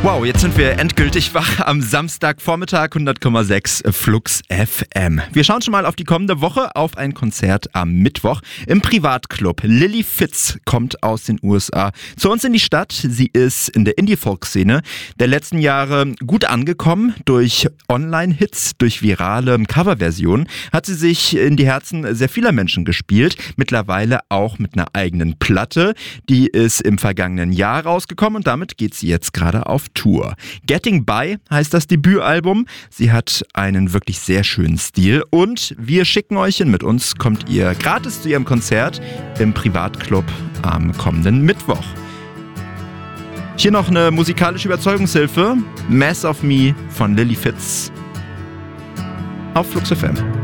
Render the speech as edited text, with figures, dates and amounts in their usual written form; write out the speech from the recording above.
Wow, jetzt sind wir endgültig wach am Samstagvormittag, 100,6 Flux FM. Wir schauen schon mal auf die kommende Woche, auf ein Konzert am Mittwoch im Privatclub. Lily Fitz kommt aus den USA zu uns in die Stadt. Sie ist in der Indie-Folk-Szene der letzten Jahre gut angekommen. Durch Online-Hits, durch virale Coverversionen hat sie sich in die Herzen sehr vieler Menschen gespielt. Mittlerweile auch mit einer eigenen Platte. Die ist im vergangenen Jahr rausgekommen und damit geht sie jetzt gerade auf Tour. Getting By heißt das Debütalbum. Sie hat einen wirklich sehr schönen Stil und wir schicken euch hin. Mit uns kommt ihr gratis zu ihrem Konzert im Privatclub am kommenden Mittwoch. Hier noch eine musikalische Überzeugungshilfe. Mass of Me von Lily Fitz auf Flux FM.